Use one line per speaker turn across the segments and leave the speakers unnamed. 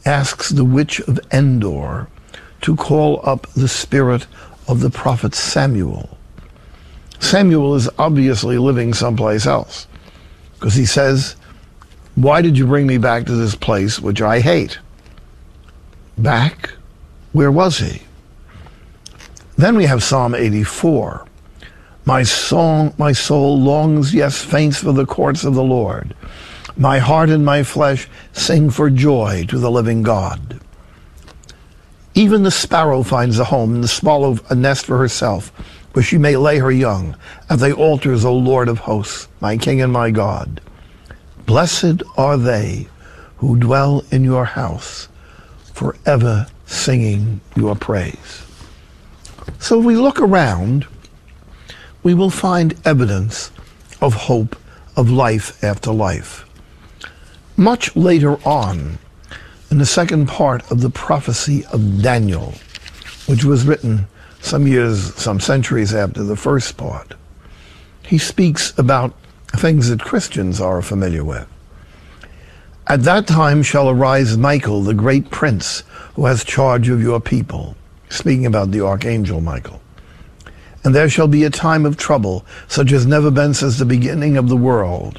asks the witch of Endor to call up the spirit of the prophet Samuel. Samuel is obviously living someplace else, because he says, "Why did you bring me back to this place which I hate?" Back? Where was he? Then we have Psalm 84. My soul longs, yes, faints for the courts of the Lord. My heart and my flesh sing for joy to the living God. Even the sparrow finds a home, and the swallow a nest for herself, where she may lay her young at thy altars, O Lord of hosts, my King and my God. Blessed are they who dwell in your house, forever singing your praise. So if we look around, we will find evidence of hope, of life after life. Much later on, in the second part of the prophecy of Daniel, which was written some centuries after the first part, he speaks about things that Christians are familiar with. At that time shall arise Michael, the great prince, who has charge of your people. Speaking about the archangel Michael. And there shall be a time of trouble, such as never been since the beginning of the world.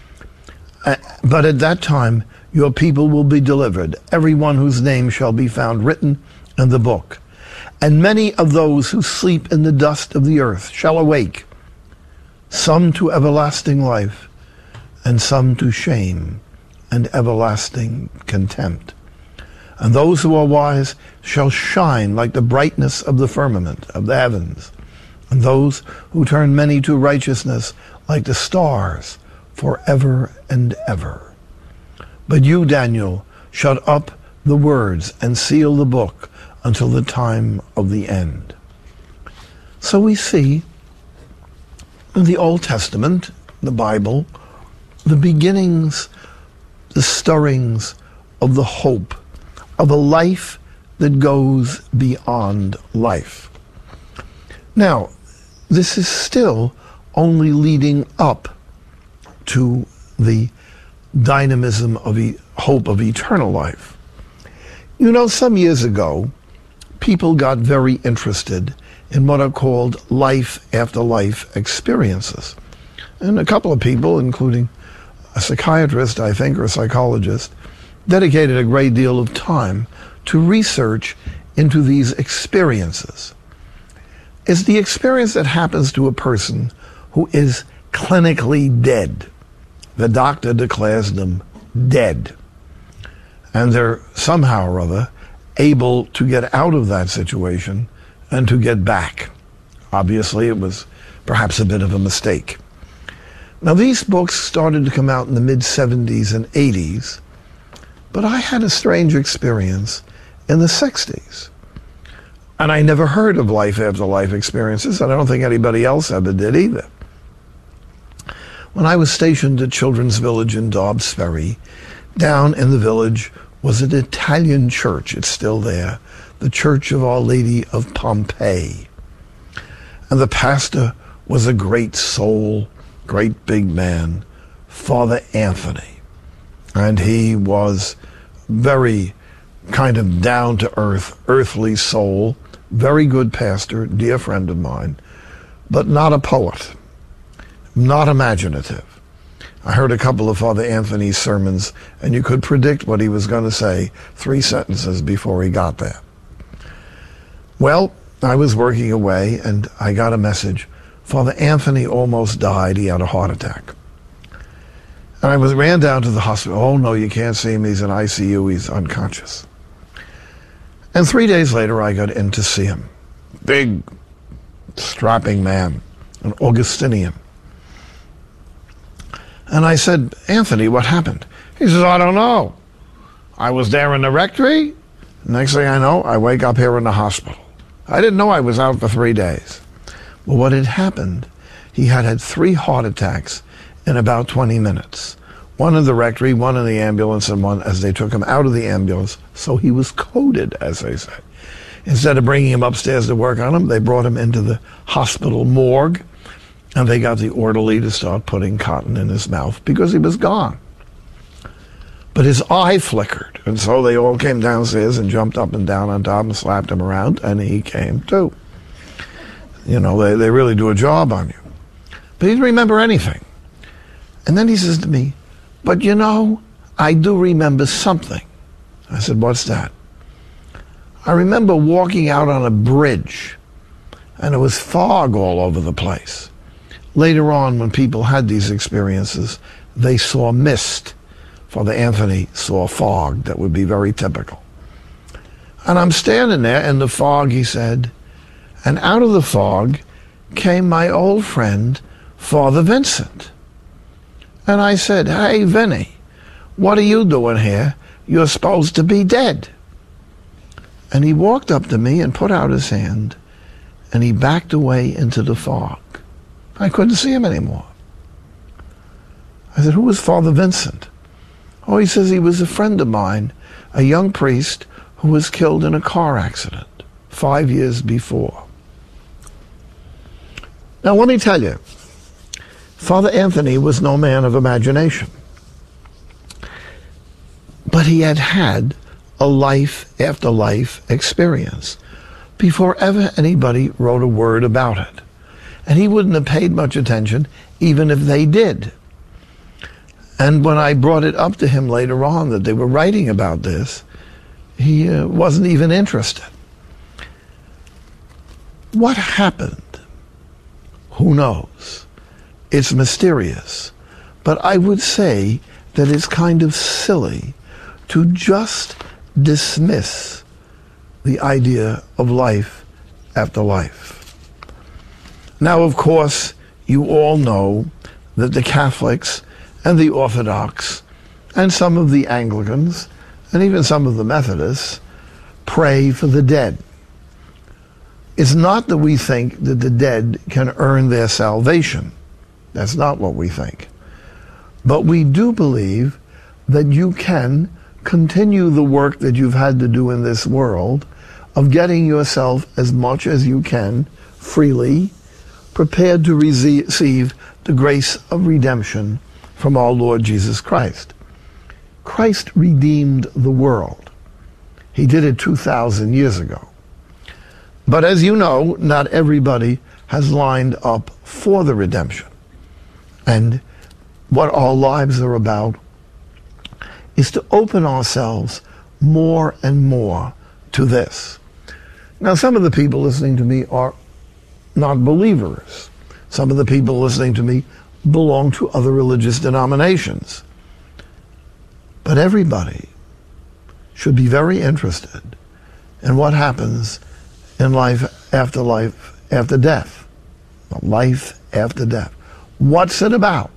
But at that time your people will be delivered, every one whose name shall be found written in the book. And many of those who sleep in the dust of the earth shall awake, some to everlasting life, and some to shame and everlasting contempt. And those who are wise shall shine like the brightness of the firmament of the heavens, and those who turn many to righteousness like the stars forever and ever. But you, Daniel, shut up the words and seal the book until the time of the end. So we see in the Old Testament, the Bible, the beginnings, the stirrings of the hope of a life that goes beyond life. Now, this is still only leading up to the dynamism of hope of eternal life. You know, some years ago, people got very interested in what are called life after life experiences. And a couple of people, including a psychiatrist, I think, or a psychologist, dedicated a great deal of time to research into these experiences. It's the experience that happens to a person who is clinically dead. The doctor declares them dead. And they're somehow or other able to get out of that situation and to get back. Obviously, it was perhaps a bit of a mistake. Now, these books started to come out in the mid-70s and 80s, but I had a strange experience in the 60s. And I never heard of life after life experiences, and I don't think anybody else ever did either. When I was stationed at Children's Village in Dobbs Ferry, down in the village was an Italian church. It's still there, the Church of Our Lady of Pompeii. And the pastor was a great soul, great big man, Father Anthony. And he was very kind of down-to-earth, earthly soul, very good pastor, dear friend of mine, but not a poet, not imaginative. I heard a couple of Father Anthony's sermons, and you could predict what he was going to say 3 sentences before he got there. Well, I was working away, and I got a message. Father Anthony almost died. He had a heart attack. And I ran down to the hospital. Oh, no, you can't see him. He's in ICU. He's unconscious. And 3 days later, I got in to see him. Big, strapping man, an Augustinian. And I said, Anthony, what happened? He says, I don't know. I was there in the rectory. Next thing I know, I wake up here in the hospital. I didn't know I was out for 3 days. Well, what had happened, he had 3 heart attacks in about 20 minutes. One in the rectory, one in the ambulance, and one as they took him out of the ambulance. So he was coded, as they say. Instead of bringing him upstairs to work on him, they brought him into the hospital morgue, and they got the orderly to start putting cotton in his mouth because he was gone. But his eye flickered. And so they all came downstairs and jumped up and down on top and slapped him around, and he came too. You know, they really do a job on you. But he didn't remember anything. And then he says to me, but you know, I do remember something. I said, what's that? I remember walking out on a bridge, and there was fog all over the place. Later on, when people had these experiences, they saw mist. Father Anthony saw fog that would be very typical. And I'm standing there in the fog, he said, and out of the fog came my old friend, Father Vincent. And I said, hey, Vinny, what are you doing here? You're supposed to be dead. And he walked up to me and put out his hand, and he backed away into the fog. I couldn't see him anymore. I said, who was Father Vincent? Oh, he says he was a friend of mine, a young priest who was killed in a car accident 5 years before. Now, let me tell you, Father Anthony was no man of imagination. But he had had a life after life experience before ever anybody wrote a word about it. And he wouldn't have paid much attention even if they did. And when I brought it up to him later on that they were writing about this, he wasn't even interested. What happened? Who knows? It's mysterious. But I would say that it's kind of silly to just dismiss the idea of life after life. Now, of course, you all know that the Catholics and the Orthodox and some of the Anglicans and even some of the Methodists pray for the dead. It's not that we think that the dead can earn their salvation. That's not what we think. But we do believe that you can continue the work that you've had to do in this world of getting yourself as much as you can freely, prepared to receive the grace of redemption from our Lord Jesus Christ. Christ redeemed the world. He did it 2,000 years ago. But as you know, not everybody has lined up for the redemption. And what our lives are about is to open ourselves more and more to this. Now, some of the people listening to me are not believers. Some of the people listening to me belong to other religious denominations. But everybody should be very interested in what happens in life after death. Life after death. What's it about?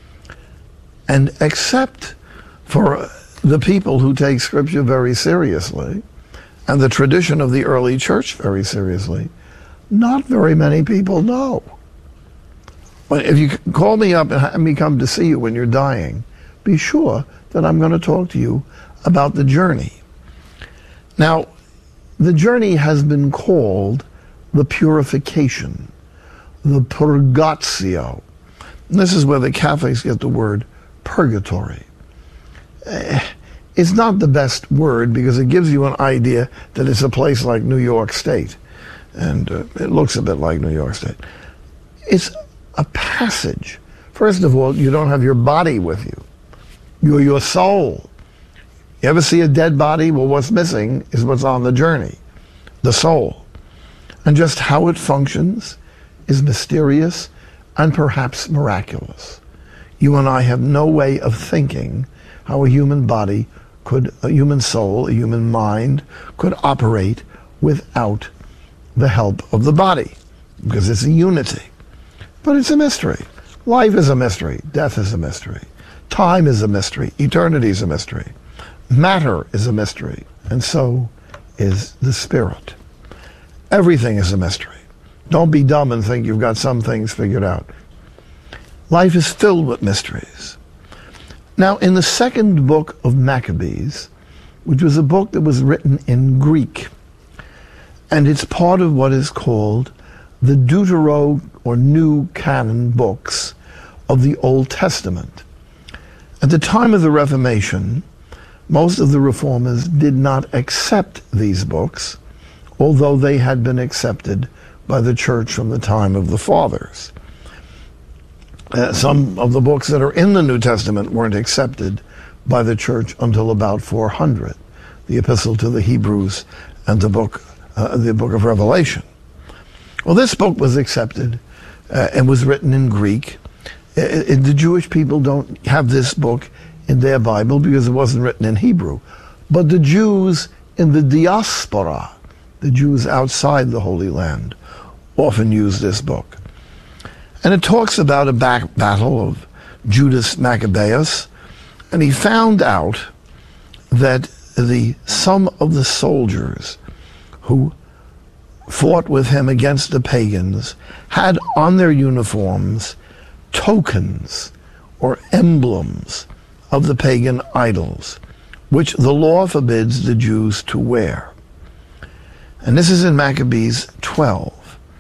And except for the people who take Scripture very seriously and the tradition of the early church very seriously, not very many people know. If you call me up and have me come to see you when you're dying, be sure that I'm going to talk to you about the journey. Now, the journey has been called the purification, the purgatio. And this is where the Catholics get the word purgatory. It's not the best word because it gives you an idea that it's a place like New York State. And it looks a bit like New York State. It's a passage. First of all, you don't have your body with you. You're your soul. You ever see a dead body? Well, what's missing is what's on the journey, the soul. And just how it functions is mysterious and perhaps miraculous. You and I have no way of thinking how a human body could, a human soul, a human mind could operate without the help of the body, because it's a unity. But it's a mystery. Life is a mystery. Death is a mystery. Time is a mystery. Eternity is a mystery. Matter is a mystery. And so is the spirit. Everything is a mystery. Don't be dumb and think you've got some things figured out. Life is filled with mysteries. Now, in the second book of Maccabees, which was a book that was written in Greek, and it's part of what is called the Deutero or New Canon books of the Old Testament. At the time of the Reformation, most of the reformers did not accept these books, although they had been accepted by the church from the time of the fathers. Some of the books that are in the New Testament weren't accepted by the church until about 400, the Epistle to the Hebrews and the book of Revelation. Well, this book was accepted and was written in Greek. The Jewish people don't have this book in their Bible because it wasn't written in Hebrew. But the Jews in the diaspora, the Jews outside the Holy Land, often use this book. And it talks about a battle of Judas Maccabeus, and he found out that some of the soldiers who fought with him against the pagans had on their uniforms tokens or emblems of the pagan idols, which the law forbids the Jews to wear. And this is in Maccabees 12.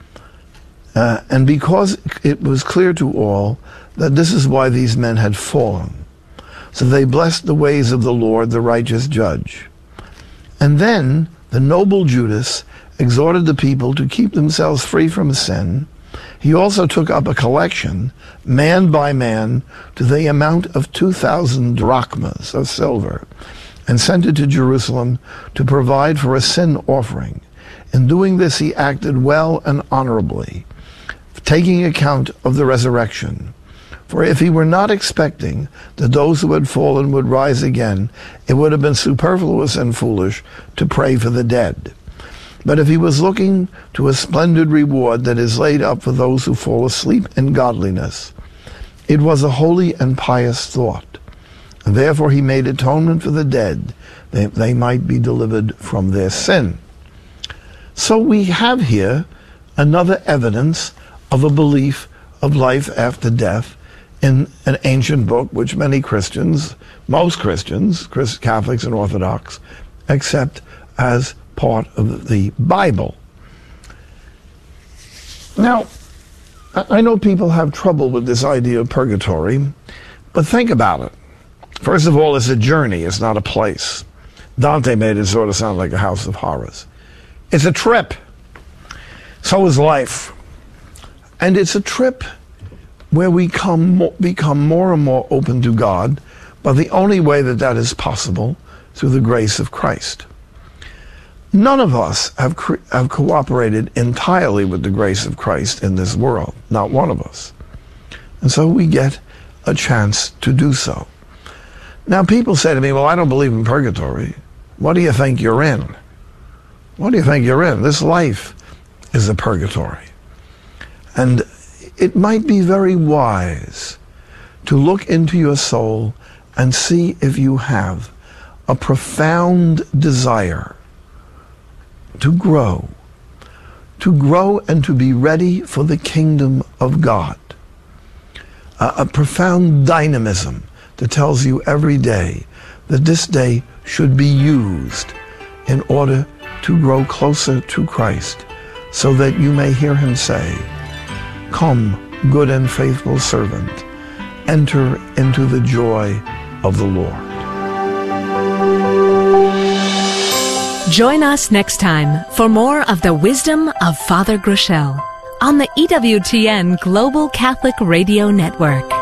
And because it was clear to all that this is why these men had fallen, so they blessed the ways of the Lord, the righteous judge. And then the noble Judas exhorted the people to keep themselves free from sin. He also took up a collection, man by man, to the amount of 2,000 drachmas of silver, and sent it to Jerusalem to provide for a sin offering. In doing this, he acted well and honorably, taking account of the resurrection. For if he were not expecting that those who had fallen would rise again, it would have been superfluous and foolish to pray for the dead. But if he was looking to a splendid reward that is laid up for those who fall asleep in godliness, it was a holy and pious thought. And therefore he made atonement for the dead, that they might be delivered from their sin. So we have here another evidence of a belief of life after death in an ancient book which many Christians, most Christians, Catholics and Orthodox, accept as part of the Bible. Now, I know people have trouble with this idea of purgatory, but think about it. First of all, it's a journey, it's not a place. Dante made it sort of sound like a house of horrors. It's a trip. So is life. And it's a trip where we become more and more open to God, but the only way that is possible through the grace of Christ. None of us have cooperated entirely with the grace of Christ in this world, not one of us. And so we get a chance to do so. Now people say to me, well, I don't believe in purgatory. What do you think you're in? What do you think you're in? This life is a purgatory. And it might be very wise to look into your soul and see if you have a profound desire to grow and to be ready for the kingdom of God. A profound dynamism that tells you every day that this day should be used in order to grow closer to Christ, so that you may hear him say, "Come, good and faithful servant, enter into the joy of the Lord."
Join us next time for more of the wisdom of Father Groeschel on the EWTN Global Catholic Radio Network.